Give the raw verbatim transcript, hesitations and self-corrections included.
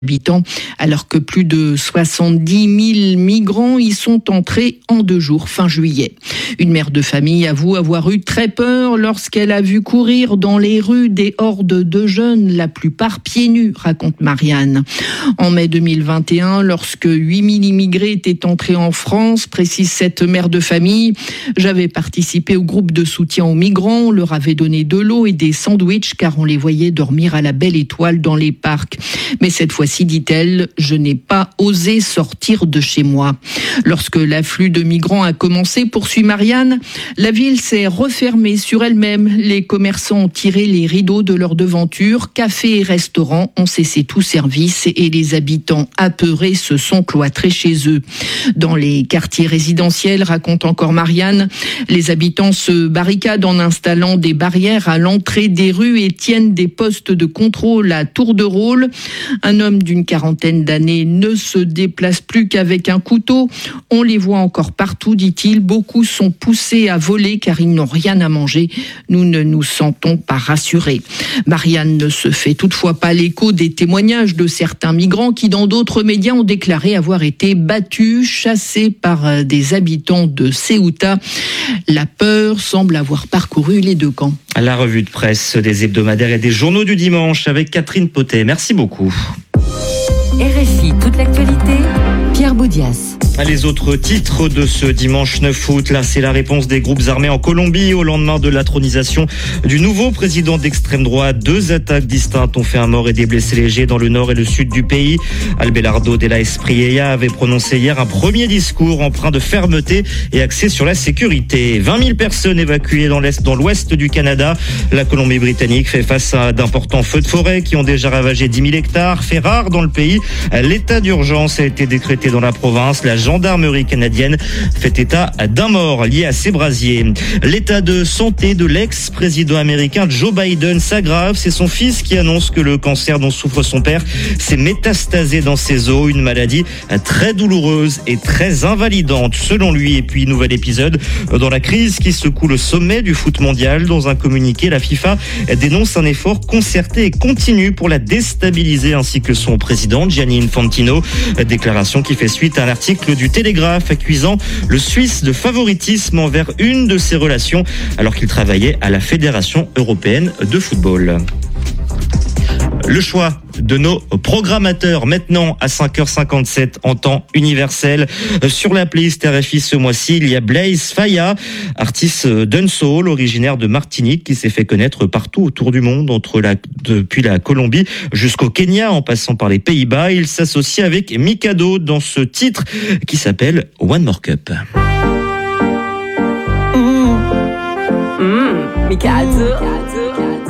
habitants, alors que plus de soixante-dix mille migrants y sont entrés en deux jours, fin juillet. Une mère de famille avoue avoir eu très peur lorsqu'elle a vu courir dans les rues des hordes de jeunes, la plupart pieds nus, raconte Marianne. En mai deux mille vingt et un, lorsque huit mille immigrés étaient entrés en France, précise cette mère de famille, j'avais participé au groupe de soutien aux migrants, on leur avait donné de l'eau et des sandwichs car on les voyait dormir à la belle étoile dans les parcs. Mais cette fois Si dit-elle, je n'ai pas osé sortir de chez moi. Lorsque l'afflux de migrants a commencé, poursuit Marianne, la ville s'est refermée sur elle-même. Les commerçants ont tiré les rideaux de leur devanture, cafés et restaurants ont cessé tout service et les habitants apeurés se sont cloîtrés chez eux. Dans les quartiers résidentiels, raconte encore Marianne, les habitants se barricadent en installant des barrières à l'entrée des rues et tiennent des postes de contrôle à tour de rôle. Un homme d'une quarantaine d'années ne se déplace plus qu'avec un couteau. On les voit encore partout, dit-il. Beaucoup sont poussés à voler car ils n'ont rien à manger. Nous ne nous sentons pas rassurés. Marianne ne se fait toutefois pas l'écho des témoignages de certains migrants qui, dans d'autres médias, ont déclaré avoir été battus, chassés par des habitants de Ceuta. La peur semble avoir parcouru les deux camps. La revue de presse des hebdomadaires et des journaux du dimanche avec Catherine Potet. Merci beaucoup. R F I, toute l'actualité, Pierre Boudias. Les autres titres de ce dimanche neuf août, là c'est la réponse des groupes armés en Colombie au lendemain de l'intronisation du nouveau président d'extrême droite. Deux attaques distinctes ont fait un mort et des blessés légers dans le nord et le sud du pays. Abelardo de la Espriella avait prononcé hier un premier discours empreint de fermeté et axé sur la sécurité. vingt mille personnes évacuées dans l'est, dans l'ouest du Canada. La Colombie-Britannique fait face à d'importants feux de forêt qui ont déjà ravagé dix mille hectares. Fait rare dans le pays, l'état d'urgence a été décrété dans la province. La gendarmerie canadienne fait état d'un mort lié à ces brasiers. L'état de santé de l'ex-président américain Joe Biden s'aggrave. C'est son fils qui annonce que le cancer dont souffre son père s'est métastasé dans ses os. Une maladie très douloureuse et très invalidante selon lui. Et puis, nouvel épisode dans la crise qui secoue le sommet du foot mondial. Dans un communiqué, la FIFA dénonce un effort concerté et continu pour la déstabiliser ainsi que son président Gianni Infantino. Déclaration qui fait suite à un article du Télégraphe accusant le Suisse de favoritisme envers une de ses relations alors qu'il travaillait à la Fédération européenne de football. Le choix de nos programmateurs maintenant à cinq heures cinquante-sept en temps universel. Sur la playlist R F I ce mois-ci, il y a Blaise Faya, artiste dancehall originaire de Martinique qui s'est fait connaître partout autour du monde, entre la, depuis la Colombie jusqu'au Kenya en passant par les Pays-Bas. Il s'associe avec Mikado dans ce titre qui s'appelle One More Cup. Mmh. Mmh. Mikado.